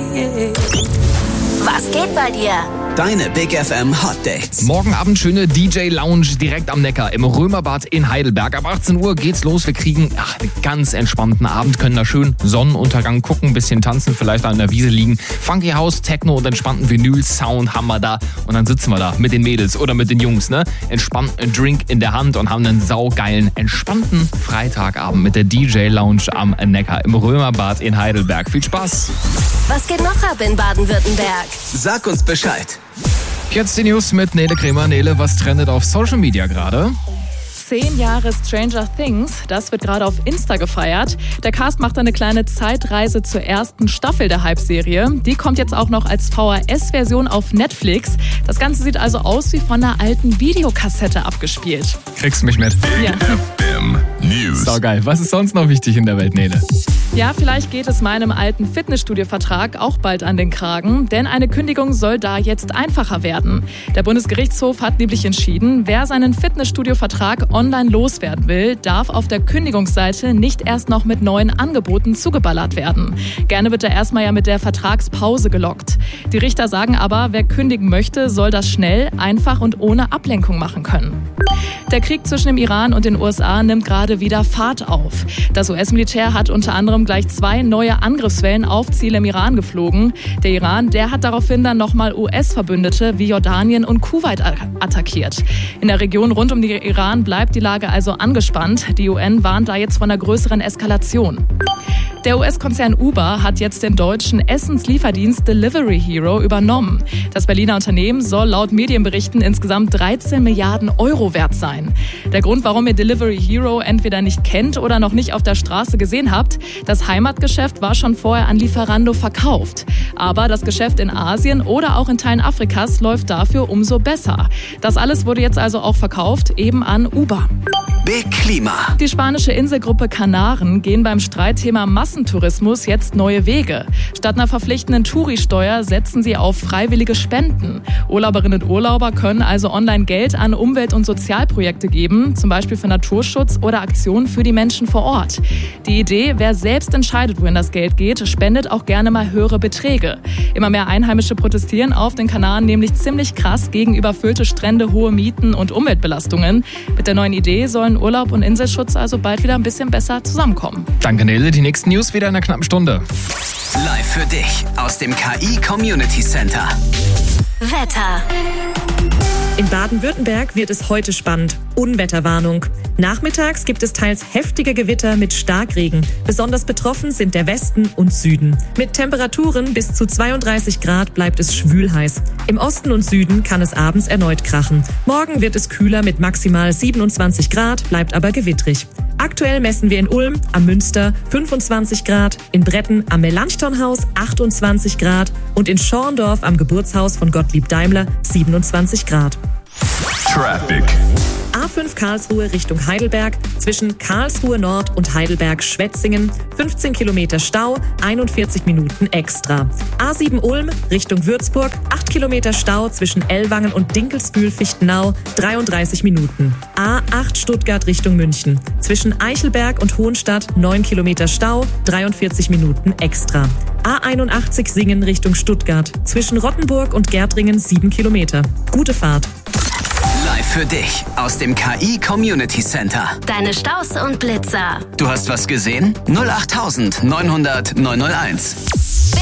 Was geht bei dir? Deine Big FM Hot Dates. Morgen Abend schöne DJ-Lounge direkt am Neckar im Römerbad in Heidelberg. Ab 18 Uhr geht's los. Wir kriegen einen ganz entspannten Abend, können da schön Sonnenuntergang gucken, ein bisschen tanzen, vielleicht an der Wiese liegen. Funky House, Techno und entspannten Vinyl-Sound haben wir da. Und dann sitzen wir da mit den Mädels oder mit den Jungs, ne? Entspannt einen Drink in der Hand und haben einen saugeilen, entspannten Freitagabend mit der DJ-Lounge am Neckar im Römerbad in Heidelberg. Viel Spaß! Was geht noch ab in Baden-Württemberg? Sag uns Bescheid. Jetzt die News mit Nele Kremer. Nele, was trendet auf Social Media gerade? 10 Jahre Stranger Things, das wird gerade auf Insta gefeiert. Der Cast macht eine kleine Zeitreise zur ersten Staffel der Hype-Serie. Die kommt jetzt auch noch als VHS-Version auf Netflix. Das Ganze sieht also aus wie von einer alten Videokassette abgespielt. Kriegst mich mit. Ja. News. So geil. Was ist sonst noch wichtig in der Welt, Nele? Ja, vielleicht geht es meinem alten Fitnessstudio-Vertrag auch bald an den Kragen, denn eine Kündigung soll da jetzt einfacher werden. Der Bundesgerichtshof hat nämlich entschieden, wer seinen Fitnessstudio-Vertrag online loswerden will, darf auf der Kündigungsseite nicht erst noch mit neuen Angeboten zugeballert werden. Gerne wird er erstmal ja mit der Vertragspause gelockt. Die Richter sagen aber, wer kündigen möchte, soll das schnell, einfach und ohne Ablenkung machen können. Der Krieg zwischen dem Iran und den USA nimmt gerade wieder Fahrt auf. Das US-Militär hat unter anderem gleich 2 neue Angriffswellen auf Ziele im Iran geflogen. Der Iran, der hat daraufhin dann nochmal US-Verbündete wie Jordanien und Kuwait attackiert. In der Region rund um den Iran bleibt die Lage also angespannt. Die UN warnt da jetzt von einer größeren Eskalation. Der US-Konzern Uber hat jetzt den deutschen Essenslieferdienst Delivery Hero übernommen. Das Berliner Unternehmen soll laut Medienberichten insgesamt 13 Milliarden Euro wert sein. Der Grund, warum ihr Delivery Hero entweder nicht kennt oder noch nicht auf der Straße gesehen habt: Das Heimatgeschäft war schon vorher an Lieferando verkauft. Aber das Geschäft in Asien oder auch in Teilen Afrikas läuft dafür umso besser. Das alles wurde jetzt also auch verkauft, eben an Uber. Big Klima. Die spanische Inselgruppe Kanaren gehen beim Streitthema Massentourismus jetzt neue Wege. Statt einer verpflichtenden Touri-Steuer setzen sie auf freiwillige Spenden. Urlauberinnen und Urlauber können also online Geld an Umwelt- und Sozialprojekte geben, zum Beispiel für Naturschutz oder Aktionen für die Menschen vor Ort. Die Idee, wer selbst entscheidet, wohin das Geld geht, spendet auch gerne mal höhere Beträge. Immer mehr Einheimische protestieren auf den Kanaren nämlich ziemlich krass gegen überfüllte Strände, hohe Mieten und Umweltbelastungen. Mit der neuen Idee sollen Urlaub und Inselschutz also bald wieder ein bisschen besser zusammenkommen. Danke, Nele. Die nächsten News wieder in einer knappen Stunde. Live für dich aus dem KI Community Center. Wetter. In Baden-Württemberg wird es heute spannend. Unwetterwarnung. Nachmittags gibt es teils heftige Gewitter mit Starkregen. Besonders betroffen sind der Westen und Süden. Mit Temperaturen bis zu 32 Grad bleibt es schwülheiß. Im Osten und Süden kann es abends erneut krachen. Morgen wird es kühler mit maximal 27 Grad, bleibt aber gewittrig. Aktuell messen wir in Ulm am Münster 25 Grad, in Bretten am Melanchthonhaus 28 Grad und in Schorndorf am Geburtshaus von Gottlieb Daimler 27 Grad. Traffic. A5 Karlsruhe Richtung Heidelberg, zwischen Karlsruhe Nord und Heidelberg-Schwetzingen, 15 Kilometer Stau, 41 Minuten extra. A7 Ulm Richtung Würzburg, 8 Kilometer Stau zwischen Ellwangen und Dinkelsbühl-Fichtenau, 33 Minuten. A8 Stuttgart Richtung München, zwischen Eichelberg und Hohenstadt, 9 Kilometer Stau, 43 Minuten extra. A81 Singen Richtung Stuttgart, zwischen Rottenburg und Gärtringen 7 Kilometer. Gute Fahrt. Live für dich aus dem KI Community Center. Deine Staus und Blitzer. Du hast was gesehen? 08900 901.